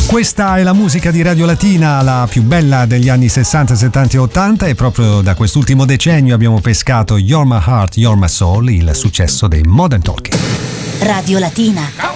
Questa è la musica di Radio Latina, la più bella degli anni 60, 70 e 80, e proprio da quest'ultimo decennio abbiamo pescato You're My Heart, You're My Soul, il successo dei Modern Talking. Radio Latina.